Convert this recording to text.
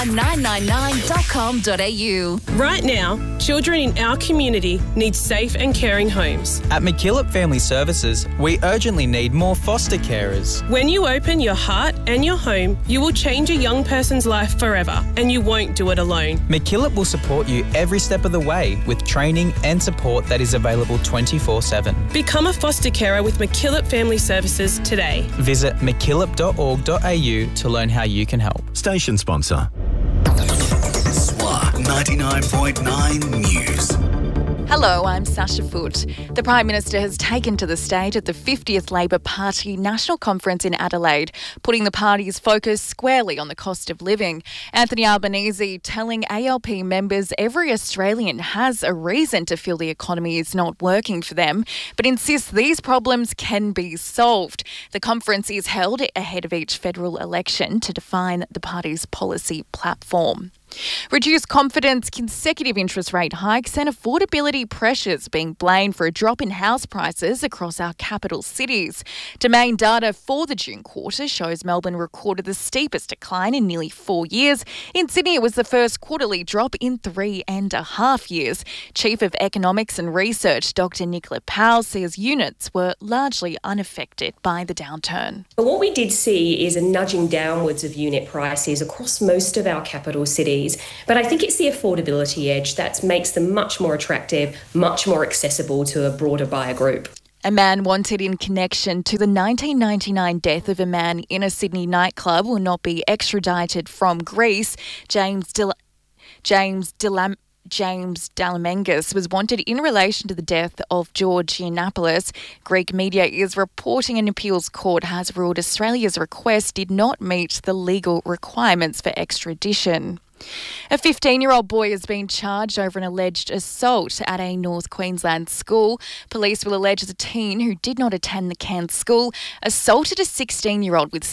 star999.com.au. Right now, children in our community need safe and caring homes. At MacKillop Family Services, we urgently need more foster carers. When you open your heart and your home, you will change a young person's life forever, and you won't do it alone. MacKillop will support you every step of the way with training and support that is available 24/7. Become a foster carer with MacKillop Family Services today. Visit mackillop.org.au to learn how you can help. Station sponsor. SWR 99.9 News. Hello, I'm Sasha Foote. The Prime Minister has taken to the stage at the 50th Labor Party National Conference in Adelaide, putting the party's focus squarely on the cost of living. Anthony Albanese telling ALP members every Australian has a reason to feel the economy is not working for them, but insists these problems can be solved. The conference is held ahead of each federal election to define the party's policy platform. Reduced confidence, consecutive interest rate hikes and affordability pressures being blamed for a drop in house prices across our capital cities. Domain data for the June quarter shows Melbourne recorded the steepest decline in nearly 4 years. In Sydney, it was the first quarterly drop in 3.5 years. Chief of Economics and Research, Dr. Nicola Powell, says units were largely unaffected by the downturn. But what we did see is a nudging downwards of unit prices across most of our capital cities. But I think it's the affordability edge that makes them much more attractive, much more accessible to a broader buyer group. A man wanted in connection to the 1999 death of a man in a Sydney nightclub will not be extradited from Greece. James Dalamengas was wanted in relation to the death of George Yiannopoulos. Greek media is reporting an appeals court has ruled Australia's request did not meet the legal requirements for extradition. A 15-year-old boy has been charged over an alleged assault at a North Queensland school. Police will allege the teen, who did not attend the Cairns school, assaulted a 16-year-old with